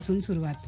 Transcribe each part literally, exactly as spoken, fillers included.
सुरुवात.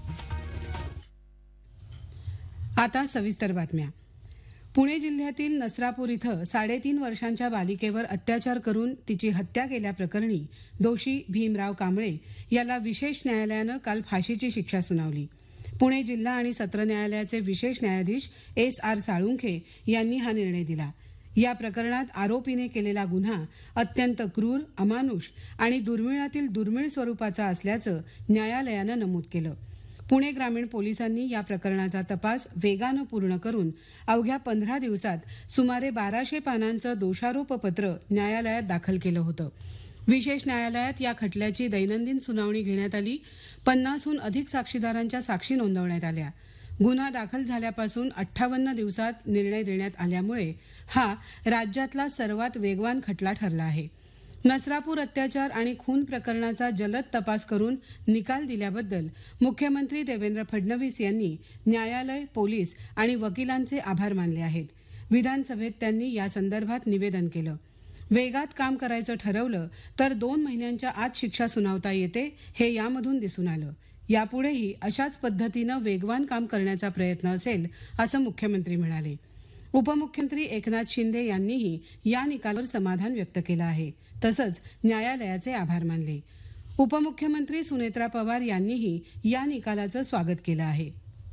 आता सविस्तर बातम्या. पुणे जिल्ह्यातील नसरापूर इथं साडेतीन वर्षांच्या बालिकेवर अत्याचार करून तिची हत्या केल्याप्रकरणी दोषी भीमराव कांबळे याला विशेष न्यायालयानं काल फाशीची शिक्षा सुनावली. पुणे जिल्हा आणि सत्र न्यायालयाचे विशेष न्यायाधीश एस आर साळुंखे यांनी हा निर्णय दिला. या प्रकरणात आरोपीने केलेला गुन्हा अत्यंत क्रूर, अमानुष आणि दुर्मिळातील दुर्मिळ स्वरूपाचा असल्याचं न्यायालयानं नमूद केलं. पुणे ग्रामीण पोलिसांनी या प्रकरणाचा तपास वेगानं पूर्ण करून अवघ्या पंधरा दिवसात सुमारे बाराशे पानांचं दोषारोपपत्र न्यायालयात दाखल केलं होतं. विशेष न्यायालयात या खटल्याची दैनंदिन सुनावणी घेण्यात आली. पन्नासहून अधिक साक्षीदारांच्या साक्षी नोंदवण्यात आल्या. गुन्हा दाखल झाल्यापासून अठ्ठावन्न दिवसात निर्णय देण्यात आल्यामुळे हा राज्यातला सर्वात वेगवान खटला ठरला आहे. नसरापूर अत्याचार आणि खून प्रकरणाचा जलद तपास करून निकाल दिल्याबद्दल मुख्यमंत्री देवेंद्र फडणवीस यांनी न्यायालय, पोलीस आणि वकिलांचे आभार मानले आहेत. विधानसभेत त्यांनी यासंदर्भात निवेदन केलं. वेगात काम करायचं ठरवलं तर दोन महिन्यांच्या आत शिक्षा सुनावता येते, हे यामधून दिसून आलं. यापुढेही अशाच पद्धतीनं वेगवान काम करण्याचा प्रयत्न असेल, असं मुख्यमंत्री म्हणाले. उपमुख्यमंत्री एकनाथ शिंदे यांनीही या निकालावर समाधान व्यक्त केलं आहे. तसंच न्यायालयाचे आभार मानले. उपमुख्यमंत्री सुनेत्रा पवार यांनीही या निकालाचं स्वागत केलं आहे.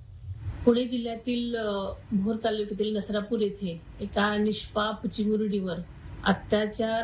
पुणे जिल्ह्यातील भोर तालुक्यातील नसरापूर येथे एका निष्पाप चिमुरडीवर अत्याचार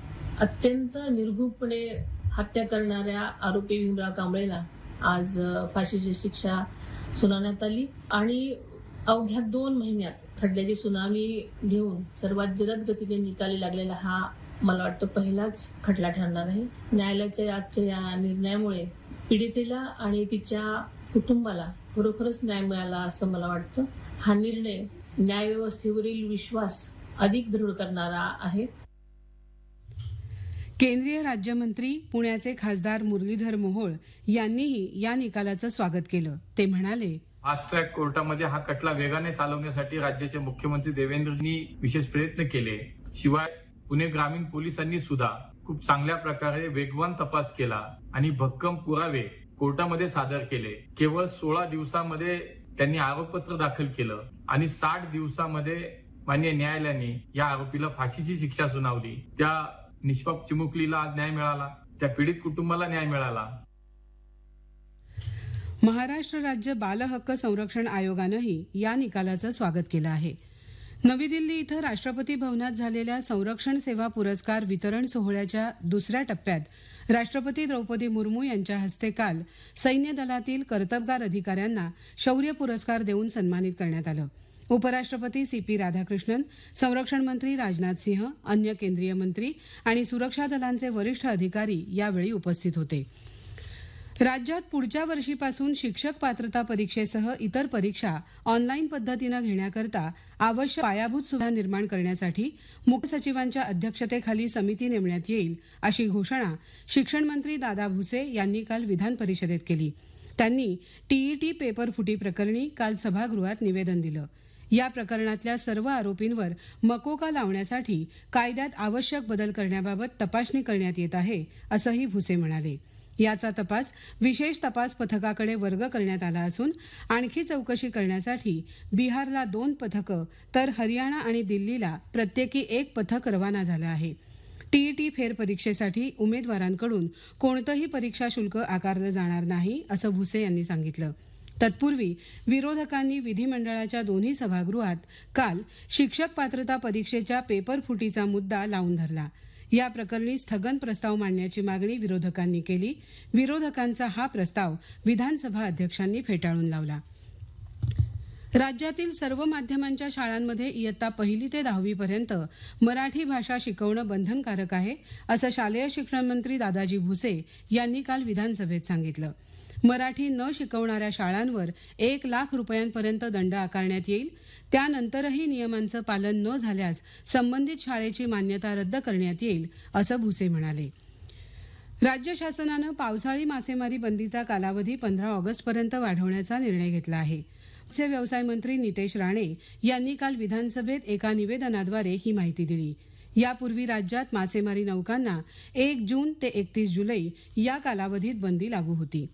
अत्यंत निर्घृणपणे हत्या करणाऱ्या आरोपी भीमराव कांबळेला आज फाशीची शिक्षा सुनावण्यात आली आणि अवघ्या दोन महिन्यात खटल्याची सुनावणी घेऊन सर्वात जलद गतीने निकाली लागलेला हा मला वाटतं पहिलाच खटला ठरणार आहे. न्यायालयाच्या आजच्या या निर्णयामुळे पीडितेला आणि तिच्या कुटुंबाला खरोखरच न्याय मिळाला असं मला वाटतं. हा निर्णय न्यायव्यवस्थेवरील विश्वास अधिक दृढ करणारा आहे. केंद्रीय राज्यमंत्री पुण्याचे खासदार मुरलीधर मोहोळ यांनीही या निकालाचं स्वागत केलं. ते म्हणाले, फास्ट ट्रॅक कोर्टामध्ये हा खटला वेगाने चालवण्यासाठी राज्याचे मुख्यमंत्री देवेंद्रजी विशेष प्रयत्न केले. शिवाय पुणे ग्रामीण पोलिसांनी सुद्धा खूप चांगल्या प्रकारे वेगवान तपास केला आणि भक्कम पुरावे कोर्टामध्ये सादर केले. केवळ सोळा दिवसामध्ये त्यांनी आरोपपत्र दाखल केलं आणि साठ दिवसामध्ये मान्य न्यायालयाने या आरोपीला फाशीची शिक्षा सुनावली. त्या निष्पाप चिमुकलीला आज न्याय मिळाला, त्या पीडित कुटुंबाला न्याय मिळाला. महाराष्ट्र राज्य बाल हक्क संरक्षण आयोगानंही या निकालाचं स्वागत केलं आहे. नवी दिल्ली इथं राष्ट्रपती भवनात झालेल्या संरक्षण सेवा पुरस्कार वितरण सोहळ्याच्या दुसऱ्या टप्प्यात राष्ट्रपती द्रौपदी मुर्मू यांच्या हस्ते काल सैन्य दलातील कर्तबगार अधिकाऱ्यांना शौर्य पुरस्कार देऊन सन्मानित करण्यात आलं. उपराष्ट्रपती सी पी राधाकृष्णन, संरक्षण मंत्री राजनाथ सिंह, अन्य केंद्रीय मंत्री आणि सुरक्षा दलांचे वरिष्ठ अधिकारी यावेळी उपस्थित होते. राज्यात पुढच्या वर्षीपासून शिक्षक पात्रता परीक्षेसह इतर परीक्षा ऑनलाईन पद्धतीनं घेण्याकरता आवश्यक पायाभूत सुविधा निर्माण करण्यासाठी मुख्य सचिवांच्या अध्यक्षतेखाली समिती नेमण्यात येईल, अशी घोषणा शिक्षण मंत्री दादा भुसे यांनी काल विधान परिषदेत केली. त्यांनी टीईटी पेपर फुटी प्रकरणी काल सभागृहात निवेदन दिलं. या प्रकरणातल्या सर्व आरोपींवर मकोका लावण्यासाठी कायद्यात आवश्यक बदल करण्याबाबत तपासणी करण्यात येत आहे, असंही भुसे म्हणाले. याचा तपास विशेष तपास पथकाकडे वर्ग करण्यात आला असून आणखी चौकशी करण्यासाठी बिहारला दोन पथकं तर हरियाणा आणि दिल्लीला प्रत्येकी एक पथक रवाना झालं आहे. टीईटी फेरपरीक्षेसाठी उमेदवारांकडून कोणतंही परीक्षा शुल्क आकारलं जाणार नाही, असं भुसे यांनी सांगितलं. तत्पूर्वी विरोधकांनी विधिमंडळाच्या दोन्ही सभागृहात काल शिक्षक पात्रता परीक्षेच्या पेपर फुटीचा मुद्दा लावून धरला. या प्रकरणी स्थगन प्रस्ताव मांडण्याची मागणी विरोधकांनी केली. विरोधकांचा हा प्रस्ताव विधानसभा अध्यक्षांनी फेटाळून लावला. राज्यातील सर्व माध्यमांच्या शाळांमध्ये इयत्ता पहिली ते दहावीपर्यंत मराठी भाषा शिकवणं बंधनकारक आहे, असं शालेय शिक्षण मंत्री दादाजी भुसे यांनी काल विधानसभेत सांगितलं. मराठी न शिकवणाऱ्या शाळांवर एक लाख रुपयांपर्यंत दंड आकारण्यात येईल. त्यानंतरही नियमांचं पालन न झाल्यास संबंधित शाळेची मान्यता रद्द करण्यात येईल, असं भुसे म्हणाले. राज्य शासनानं पावसाळी मासेमारी बंदीचा कालावधी पंधरा ऑगस्टपर्यंत वाढवण्याचा निर्णय घेतला आहे. मत्स्य व्यवसाय मंत्री नितेश राणे यांनी काल विधानसभेत एका निवेदनाद्वारे ही माहिती दिली. यापूर्वी राज्यात मासेमारी नौकांना एक जून ते एकतीस जुलै या कालावधीत बंदी लागू होती.